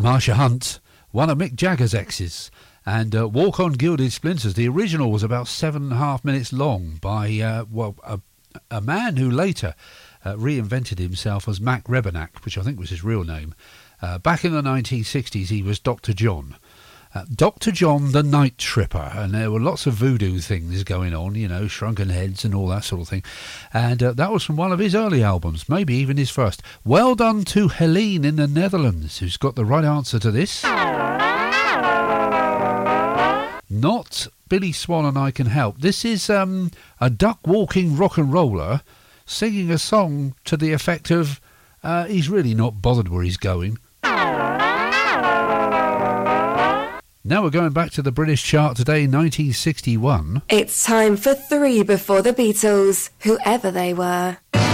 Marsha Hunt, one of Mick Jagger's exes. And Walk on Gilded Splinters, the original was about 7.5 minutes long by, a man who later reinvented himself as Mac Rebennack, which I think was his real name. Back in the 1960s, he was Dr. John. Dr. John the Night Tripper, and there were lots of voodoo things going on, you know, shrunken heads and all that sort of thing. And that was from one of his early albums, maybe even his first. Well done to Helene in the Netherlands, who's got the right answer to this. Not Billy Swan and I Can Help. This is a duck-walking rock and roller singing a song to the effect of he's really not bothered where he's going. Now we're going back to the British chart today, 1961. It's time for 3 before the Beatles, whoever they were.